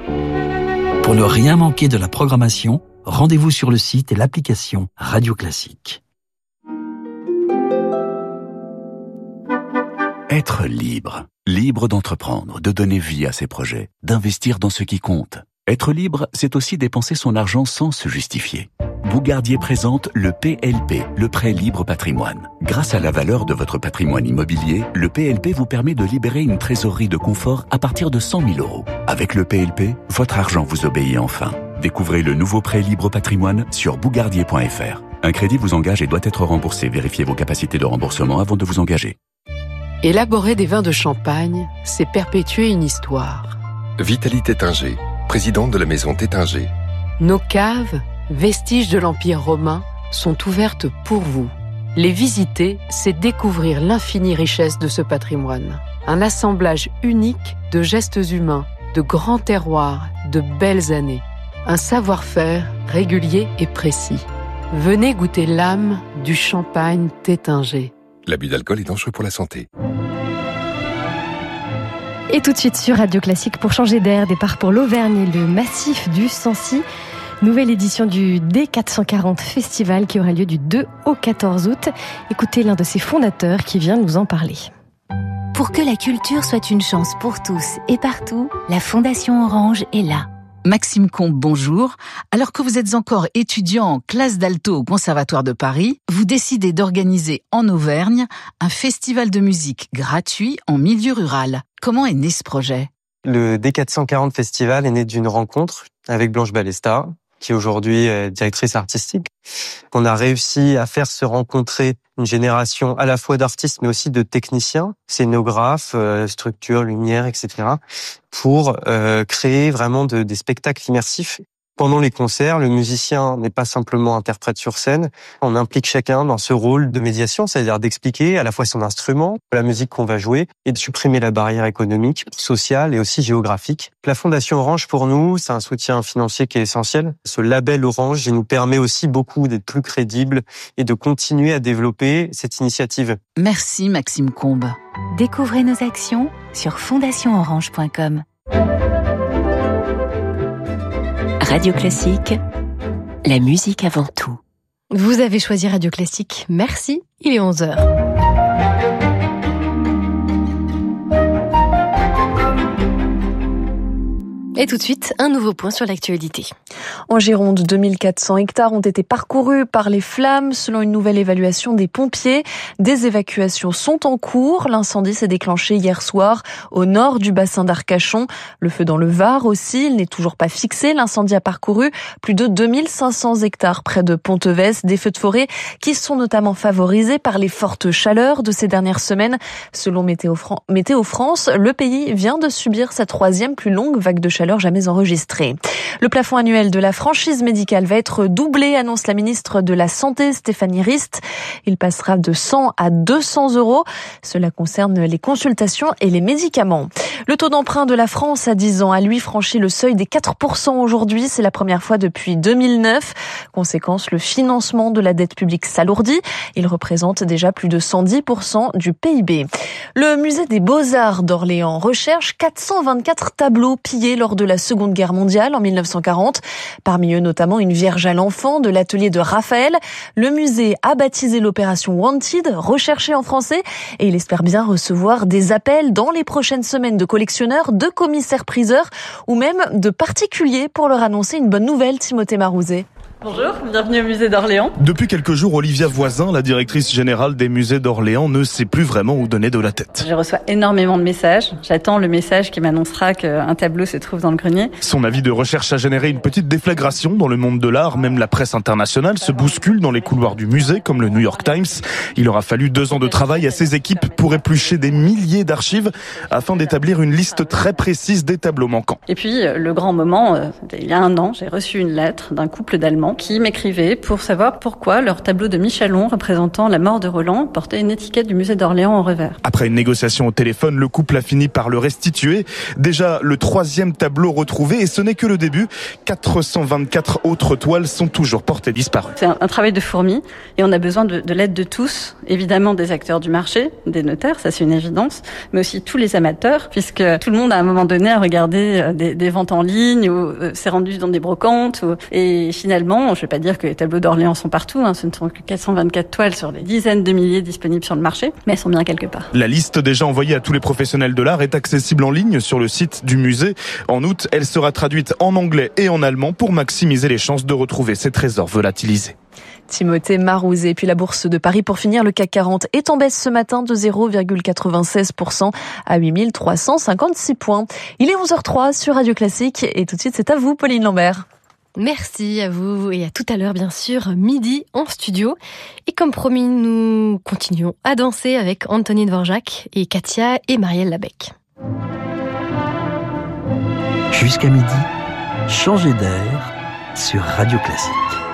Pour ne rien manquer de la programmation, rendez-vous sur le site et l'application Radio Classique. Être libre. Libre d'entreprendre, de donner vie à ses projets, d'investir dans ce qui compte. Être libre, c'est aussi dépenser son argent sans se justifier. Bougardier présente le PLP, le prêt libre patrimoine. Grâce à la valeur de votre patrimoine immobilier, le PLP vous permet de libérer une trésorerie de confort à partir de 100 000 €. Avec le PLP, votre argent vous obéit enfin. Découvrez le nouveau prêt libre patrimoine sur bougardier.fr. Un crédit vous engage et doit être remboursé. Vérifiez vos capacités de remboursement avant de vous engager. Élaborer des vins de Champagne, c'est perpétuer une histoire. Vitalie Tétinger, présidente de la maison Tétinger. Nos caves, vestiges de l'Empire romain, sont ouvertes pour vous. Les visiter, c'est découvrir l'infinie richesse de ce patrimoine. Un assemblage unique de gestes humains, de grands terroirs, de belles années. Un savoir-faire régulier et précis. Venez goûter l'âme du Champagne Tétinger. L'abus d'alcool est dangereux pour la santé. Et tout de suite sur Radio Classique, pour changer d'air, départ pour l'Auvergne et le massif du Sancy. Nouvelle édition du D440 Festival qui aura lieu du 2 au 14 août. Écoutez l'un de ses fondateurs qui vient nous en parler. Pour que la culture soit une chance pour tous et partout, la Fondation Orange est là. Maxime Combe, bonjour. Alors que vous êtes encore étudiant en classe d'alto au Conservatoire de Paris, vous décidez d'organiser en Auvergne un festival de musique gratuit en milieu rural. Comment est né ce projet ? Le D440 Festival est né d'une rencontre avec Blanche Balesta, qui aujourd'hui est directrice artistique. On a réussi à faire se rencontrer une génération à la fois d'artistes mais aussi de techniciens, scénographes, structures, lumière, etc. pour créer vraiment des spectacles immersifs. Pendant les concerts, le musicien n'est pas simplement interprète sur scène. On implique chacun dans ce rôle de médiation, c'est-à-dire d'expliquer à la fois son instrument, la musique qu'on va jouer, et de supprimer la barrière économique, sociale et aussi géographique. La Fondation Orange, pour nous, c'est un soutien financier qui est essentiel. Ce label Orange, il nous permet aussi beaucoup d'être plus crédibles et de continuer à développer cette initiative. Merci Maxime Combe. Découvrez nos actions sur fondationorange.com. Radio Classique, la musique avant tout. Vous avez choisi Radio Classique, merci, il est 11h. Et tout de suite, un nouveau point sur l'actualité. En Gironde, 2400 hectares ont été parcourus par les flammes. Selon une nouvelle évaluation des pompiers, des évacuations sont en cours. L'incendie s'est déclenché hier soir au nord du bassin d'Arcachon. Le feu dans le Var aussi, il n'est toujours pas fixé. L'incendie a parcouru plus de 2500 hectares près de Ponteves. Des feux de forêt qui sont notamment favorisés par les fortes chaleurs de ces dernières semaines. Selon Météo France, le pays vient de subir sa troisième plus longue vague de chaleur jamais enregistrée. Le plafond annuel de la franchise médicale va être doublé, annonce la ministre de la Santé, Stéphanie Rist. Il passera de 100 à 200 €. Cela concerne les consultations et les médicaments. Le taux d'emprunt de la France à 10 ans a lui franchi le seuil des 4% aujourd'hui. C'est la première fois depuis 2009. Conséquence, le financement de la dette publique s'alourdit. Il représente déjà plus de 110% du PIB. Le musée des Beaux-Arts d'Orléans recherche 424 tableaux pillés lors de la Seconde Guerre mondiale en 1940. Parmi eux, notamment une Vierge à l'enfant de l'atelier de Raphaël. Le musée a baptisé l'opération Wanted, recherchée en français, et il espère bien recevoir des appels dans les prochaines semaines de collectionneurs, de commissaires-priseurs ou même de particuliers pour leur annoncer une bonne nouvelle, Timothée Marouzet. Bonjour, bienvenue au musée d'Orléans. Depuis quelques jours, Olivia Voisin, la directrice générale des musées d'Orléans, ne sait plus vraiment où donner de la tête. Je reçois énormément de messages. J'attends le message qui m'annoncera qu'un tableau se trouve dans le grenier. Son avis de recherche a généré une petite déflagration dans le monde de l'art. Même la presse internationale se bouscule dans les couloirs du musée, comme le New York Times. Il aura fallu 2 ans de travail à ses équipes pour éplucher des milliers d'archives afin d'établir une liste très précise des tableaux manquants. Et puis, le grand moment, il y a 1 an, j'ai reçu une lettre d'un couple d'Allemands qui m'écrivaient pour savoir pourquoi leur tableau de Michalon représentant la mort de Roland portait une étiquette du musée d'Orléans en revers. Après une négociation au téléphone, le couple a fini par le restituer. Déjà le 3e tableau retrouvé, et ce n'est que le début. 424 autres toiles sont toujours portées disparues. C'est un travail de fourmi et on a besoin de l'aide de tous, évidemment des acteurs du marché, des notaires, ça c'est une évidence, mais aussi tous les amateurs, puisque tout le monde à un moment donné a regardé des ventes en ligne ou s'est rendu dans des brocantes. Et finalement, je ne vais pas dire que les tableaux d'Orléans sont partout, ce ne sont que 424 toiles sur les dizaines de milliers disponibles sur le marché, mais elles sont bien quelque part. La liste déjà envoyée à tous les professionnels de l'art est accessible en ligne sur le site du musée. En août, elle sera traduite en anglais et en allemand pour maximiser les chances de retrouver ces trésors volatilisés. Timothée Marouzé. Puis la bourse de Paris pour finir, le CAC 40 est en baisse ce matin de 0,96% à 8356 points. Il est 11h03 sur Radio Classique et tout de suite c'est à vous Pauline Lambert. Merci à vous et à tout à l'heure bien sûr, midi en studio. Et comme promis, nous continuons à danser avec Anthony Dvorak et Katia et Marielle Labec. Jusqu'à midi, changez d'air sur Radio Classique.